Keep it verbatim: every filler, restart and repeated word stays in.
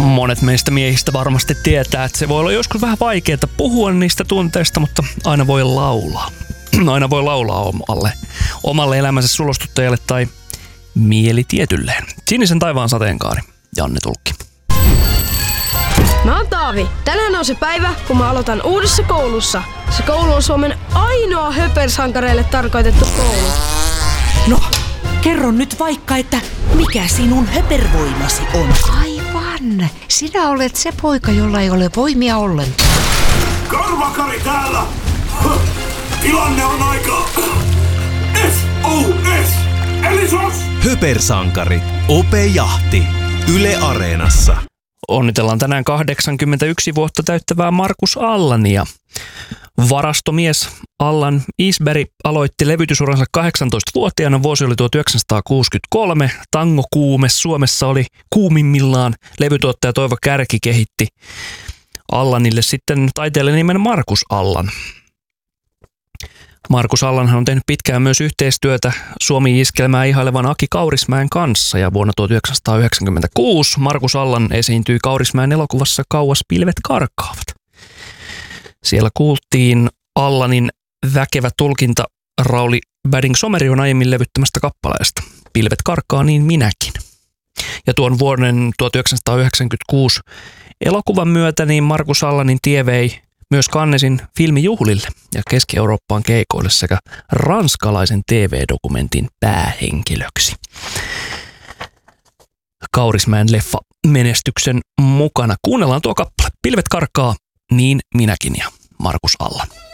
Monet meistä miehistä varmasti tietää, että se voi olla joskus vähän vaikeaa puhua niistä tunteista, mutta aina voi laulaa. Aina voi laulaa omalle, omalle elämänsä sulostuttajalle tai mielitietylleen. Sinisen taivaan sateenkaari, Janne Tulkki. Mä oon Taavi. Tänään on se päivä, kun mä aloitan uudessa koulussa. Se koulu on Suomen ainoa höpersankareille tarkoitettu koulu. No, kerro nyt vaikka, että mikä sinun höpervoimasi on? Aivan. Sinä olet se poika, jolla ei ole voimia ollenkaan. Karvakari täällä! Tilanne on aika... S O S! Eli sos! Höpersankari. Ope Jahti. Yle Areenassa. Onnitellaan tänään kahdeksankymmentäyksi vuotta täyttävää Markus Allania. Varastomies Allan Isberg aloitti levytysuransa kahdeksantoistavuotiaana. Vuosi oli tuhatyhdeksänsataakuusikymmentäkolme. Tangokuume Suomessa oli kuumimmillaan. Levytuottaja Toivo Kärki kehitti Allanille sitten taiteilijan nimen Markus Allan. Markus Allanhan on tehnyt pitkään myös yhteistyötä Suomi-iskelmää ihailevan Aki Kaurismäen kanssa, ja vuonna tuhatyhdeksänsataayhdeksänkymmentäkuusi Markus Allan esiintyi Kaurismäen elokuvassa Kauas pilvet karkaavat. Siellä kuultiin Allanin väkevä tulkinta Rauli Bading-Somerion aiemmin levyttämästä kappaleesta Pilvet karkaa niin minäkin. Ja tuon vuoden tuhatyhdeksänsataayhdeksänkymmentäkuusi elokuvan myötä niin Markus Allanin tie vei myös Cannesin filmijuhlille ja Keski-Eurooppaan keikoille sekä ranskalaisen T V-dokumentin päähenkilöksi. Kaurismäen leffa menestyksen mukana. Kuunnellaan tuo kappale. Pilvet karkaa, niin minäkin, ja Markus Allan.